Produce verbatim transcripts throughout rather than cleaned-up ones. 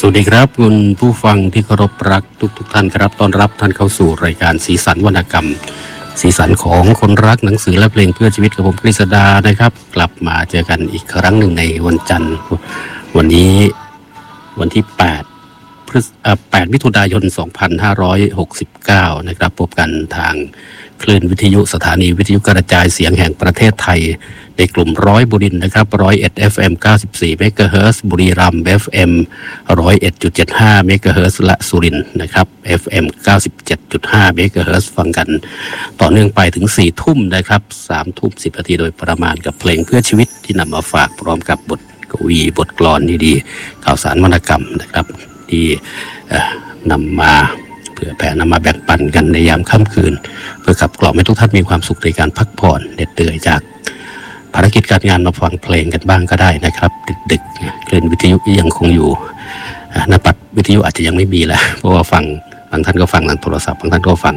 สวัสดีครับคุณผู้ฟังที่เคารพรักทุกทุกท่านครับต้อนรับท่านเข้าสู่รายการสีสันวรรณกรรมสีสันของคนรักหนังสือและเพลงเพื่อชีวิตกับผมกฤษดานะครับกลับมาเจอกันอีกครั้งหนึ่งในวันจันทร์วันนี้วันที่แปดพฤษภาคมแปดมิถุนายนสองพันห้าร้อยหกสิบเก้านะครับพบกันทางคลื่นวิทยุสถานีวิทยุกระจายเสียงแห่งประเทศไทยในกลุ่มร้อยบุรีนะครับร้อยเอ็ด เอฟ เอ็ม เก้าสิบสี่เมกะเฮิรตซ์บุรีรัมย์ เอฟ เอ็ม ร้อยเอ็ดจุดเจ็ดห้าเมกะเฮิรตซ์และสุรินทร์นะครับ เอฟ เอ็ม เก้าสิบเจ็ดจุดห้าเมกะเฮิรตซ์ฟังกันต่อเนื่องไปถึงสี่ทุ่มนะครับสามทุ่มสิบนาทีโดยประมาณกับเพลงเพื่อชีวิตที่นำมาฝากพร้อมกับบทกวีบทกลอนดีๆข่าวสารวรรณกรรมนะครับที่นำมาเพื่อแผ่นำมาแบ่งปันกันในยามค่ำคืนเพื่อขับกล่อมให้ทุกท่านมีความสุขในการพักผ่อนเหน็ดเหนื่อยจากภารกิจการงานมาฟังเพลงกันบ้างก็ได้นะครับดึกๆคลื่นวิทยุยังคงอยู่หน้าปัดวิทยุอาจจะยังไม่มีแล้วเพราะว่าฟังบางท่านก็ฟังทางโทรศัพท์บางท่านก็ฟัง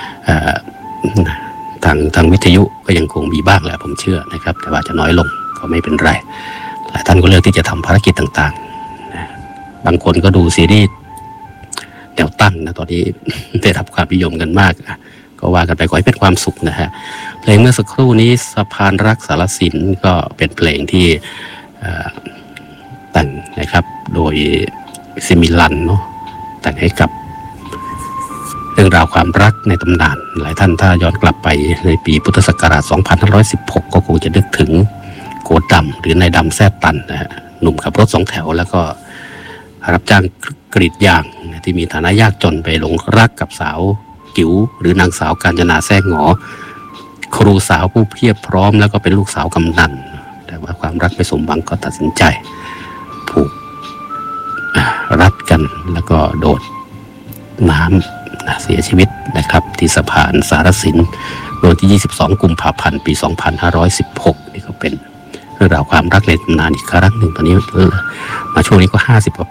ทางทางวิทยุก็ยังคงมีบ้างแหละผมเชื่อนะครับแต่ว่าจะน้อยลงก็ไม่เป็นไรหลายท่านก็เลือกที่จะทำภารกิจต่างๆบางคนก็ดูซีรีส์แนวตั้งนะตอนนี้ ได้รับความนิยมกันมากก็ว่ากันไปขอให้เป็นความสุขนะฮะเพลงเมื่อสักครู่นี้สะพานรักสารสินก็เป็นเพลงที่แต่งนะครับโดยซิมิลันเนาะแต่งให้กับเรื่องราวความรักในตำนานหลายท่านถ้าย้อนกลับไปในปีพุทธศักราชสองพันห้าร้อยสิบหกก็คงจะนึกถึงโกดำหรือนายดำแซ่ตันนะฮะหนุ่มขับรถสองแถวแล้วก็รับจ้างกรีดยางที่มีฐานะยากจนไปหลงรักกับสาวจิ๋วหรือนางสาวกาญจนาแซ่หงอครูสาวผู้เพียบพร้อมแล้วก็เป็นลูกสาวกำนันแต่ว่าความรักไม่สมหวังก็ตัดสินใจผูกรัดกันแล้วก็โดดน้ำเสียชีวิตนะครับที่สะพานสารสินโดยที่ยี่สิบสองกุมภาพันธ์ปีสองพันห้าร้อยสิบหกนี่ก็เป็นเรื่องราวความรักในตำนานอีกครั้งหนึ่งตอนนี้มาช่วงนี้ก็ห้าสิบกว่า